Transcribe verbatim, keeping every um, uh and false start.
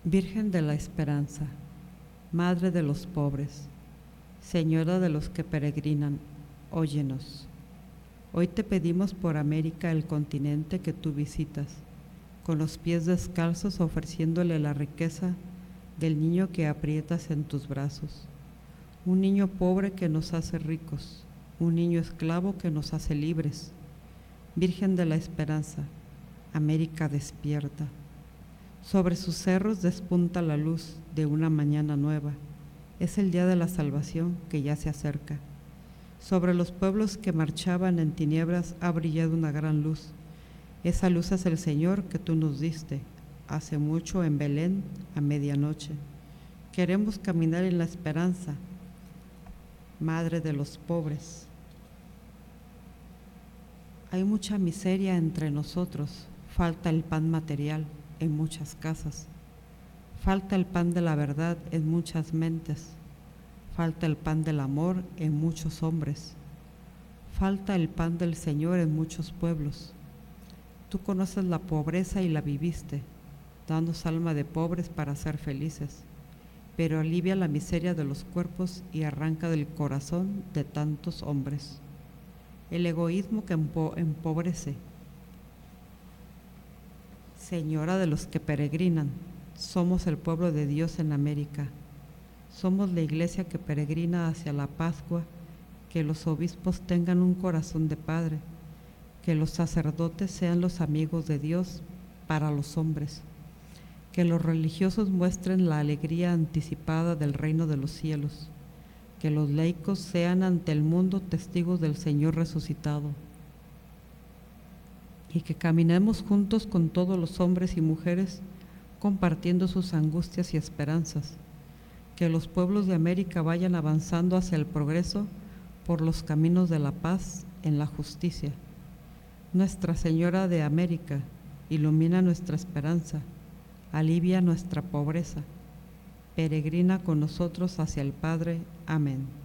Virgen de la Esperanza, Madre de los pobres, Señora de los que peregrinan, óyenos. Hoy te pedimos por América, el continente que tú visitas, con los pies descalzos ofreciéndole la riqueza del niño que aprietas en tus brazos. Un niño pobre que nos hace ricos, un niño esclavo que nos hace libres. Virgen de la Esperanza, América despierta. Sobre sus cerros despunta la luz de una mañana nueva. Es el día de la salvación que ya se acerca. Sobre los pueblos que marchaban en tinieblas ha brillado una gran luz. Esa luz es el Señor que tú nos diste hace mucho en Belén a medianoche. Queremos caminar en la esperanza, Madre de los pobres. Hay mucha miseria entre nosotros, falta el pan material en muchas casas, falta el pan de la verdad en muchas mentes, falta el pan del amor en muchos hombres, falta el pan del Señor en muchos pueblos. Tú conoces la pobreza y la viviste, danos alma de pobres para ser felices, pero alivia la miseria de los cuerpos y arranca del corazón de tantos hombres el egoísmo que empo- empobrece. Señora de los que peregrinan, somos el pueblo de Dios en América. Somos la iglesia que peregrina hacia la Pascua. Que los obispos tengan un corazón de padre, que los sacerdotes sean los amigos de Dios para los hombres, que los religiosos muestren la alegría anticipada del reino de los cielos, que los laicos sean ante el mundo testigos del Señor resucitado, y que caminemos juntos con todos los hombres y mujeres compartiendo sus angustias y esperanzas, que los pueblos de América vayan avanzando hacia el progreso por los caminos de la paz en la justicia. Nuestra Señora de América, ilumina nuestra esperanza, alivia nuestra pobreza, peregrina con nosotros hacia el Padre. Amén.